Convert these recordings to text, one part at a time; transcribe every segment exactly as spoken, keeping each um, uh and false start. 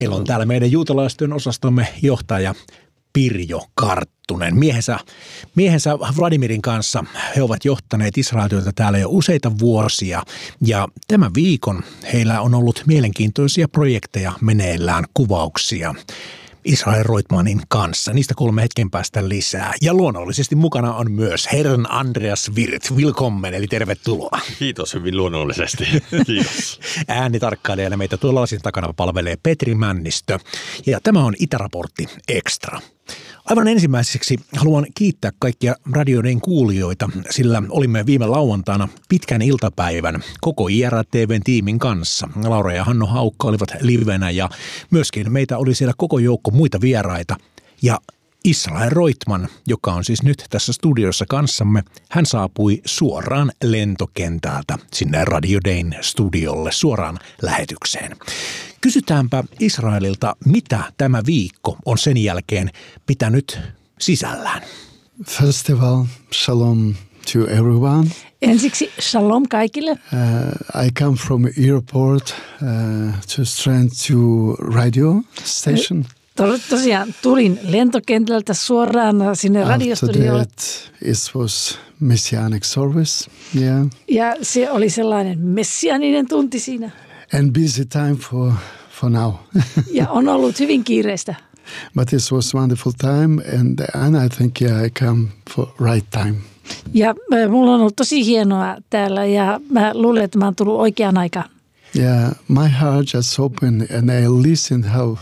Meillä on täällä meidän juutalaistyön osastomme johtaja Pirjo Karttunen. Miehensä, miehensä Vladimirin kanssa he ovat johtaneet Israel-työtä täällä jo useita vuosia. Ja tämän viikon heillä on ollut mielenkiintoisia projekteja meneillään, kuvauksia Israel Roitmanin kanssa. Niistä kuulemme hetken päästä lisää. Ja luonnollisesti mukana on myös herran Andreas Wirth. Willkommen, eli tervetuloa. Kiitos hyvin luonnollisesti. Kiitos. Äänitarkkailijana meitä tuolla lasin takana palvelee Petri Männistö. Ja tämä on Itäraportti Extra. Aivan ensimmäiseksi haluan kiittää kaikkia radioiden kuulijoita, sillä olimme viime lauantaina pitkän iltapäivän koko I R T V:n tiimin kanssa. Laura ja Hanno Haukka olivat livenä ja myöskin meitä oli siellä koko joukko muita vieraita. Ja Israel Roitman, joka on siis nyt tässä studiossa kanssamme, hän saapui suoraan lentokentältä sinne Radio Dayn studiolle suoraan lähetykseen. Kysytäänpä Israelilta, mitä tämä viikko on sen jälkeen pitänyt sisällään. First of all, shalom to everyone. Ensiksi shalom kaikille. Uh, I come from airport uh, to straight to radio station. Tosiaan tulin lentokentältä suoraan sinne radiostudiolle. After that, it was messianic service. Yeah. Ja se oli sellainen messianinen tunti siinä. And busy time for for now. Ja on ollut hyvin kiireistä. But this was wonderful time and and I think yeah, I come for right time. Ja mulla on ollut tosi hienoa täällä ja mä luulen, että mä oon tullut oikeaan aikaan. Yeah, my heart just open and I listen how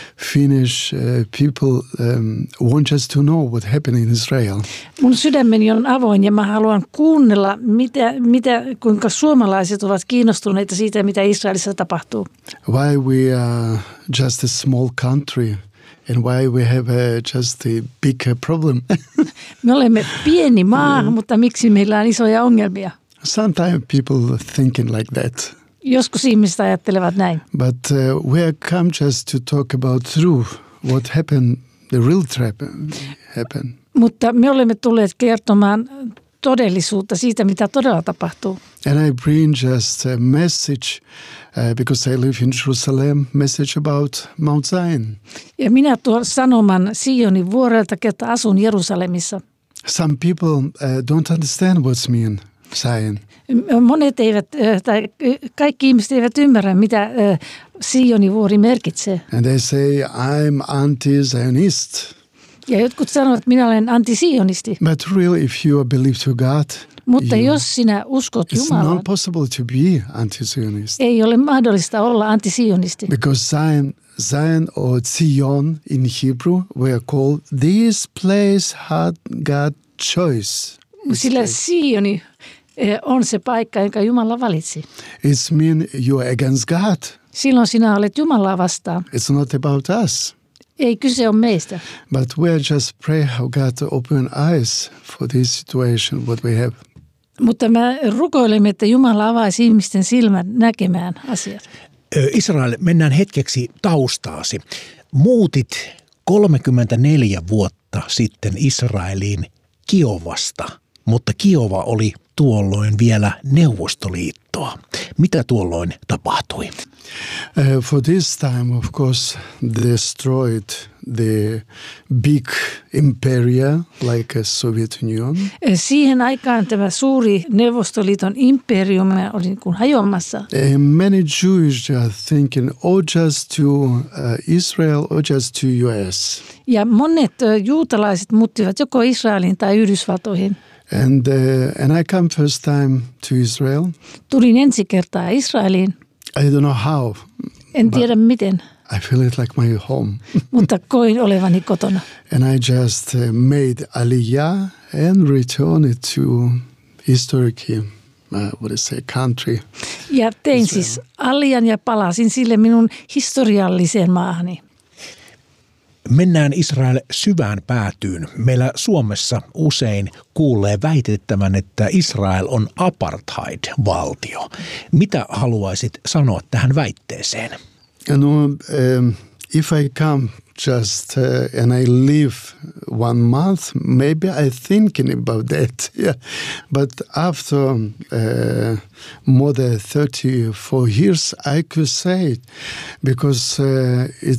Finnish uh, people um, want just to know what happened in Israel. Mun sydämeni on avoin ja mä haluan kuunnella, mitä, mitä, kuinka suomalaiset ovat kiinnostuneita siitä, mitä Israelissa tapahtuu. Why we are just a small country and why we have a, just a big problem. Me olemme pieni maa, yeah. Mutta miksi meillä on isoja ongelmia? Sometimes people thinking like that. Joskus ihmiset ajattelevat näin. But uh, we have come just to talk about truth, what happened, the real trap happened. Mutta me olemme tulleet kertomaan todellisuutta siitä, mitä todella tapahtuu. And I bring just a message, uh, because I live in Jerusalem, message about Mount Zion. Ja minä tuon sanoman Sionin vuorelta, että asun Jerusalemissa. Some people uh, don't understand what's mean Zion. Monet eivät, tai kaikki ihmiset eivät ymmärrä, mitä Sionin vuori merkitsee. And they say, I'm anti-Zionist. Ja jotkut sanovat, että minä olen antisionisti. But really, if you believe to God, mutta you, jos sinä uskot Jumalaan, it's not possible to be anti-Zionist. Ei ole mahdollista olla antisionisti. Because Zion, Zion or Zion in Hebrew were called, this place had God choice. Sillä Sioni on se paikka, jonka Jumala valitsi. It's mean you are against God. Silloin sinä olet Jumalaa vastaan. It's not about us. Ei kyse ole meistä. But we are just pray how God to open eyes for this situation what we have. Mutta me rukoilemme, että Jumala avaisi ihmisten silmät näkemään asiat. Israel, mennään hetkeksi taustaasi. Muutit kolmekymmentäneljä vuotta sitten Israeliin Kiovasta, mutta Kiova oli tuolloin vielä Neuvostoliittoa. Mitä tuolloin tapahtui? Uh, for this time, of course, destroyed the big imperia like a Soviet Union. Siihen aikaan tämä suuri Neuvostoliiton imperium oli niin kuin hajoamassa. Uh, many Jews are thinking, oh, just to uh, Israel or just to U S. Ja monet uh, juutalaiset muuttivat joko Israeliin tai Yhdysvaltoihin. And uh, and I come first time to Israel. Tulin ensi kertaa Israeliin. I don't know how. En tiedä miten. I feel it like my home. Mutta koin olevani kotona. And I just uh, made aliyah and returned to historic, uh, what is say, country. Ja tein Israel. Siis alian ja palasin sille minun historialliseen maahani. Mennään Israel syvään päätyyn. Meillä Suomessa usein kuulee väitettävän, että Israel on apartheid-valtio. Mitä haluaisit sanoa tähän väitteeseen? You know, um, if I come just uh, and I live one month, maybe I'm thinking about that. Yeah, but after uh, more than thirty-four years, I could say it because uh, it's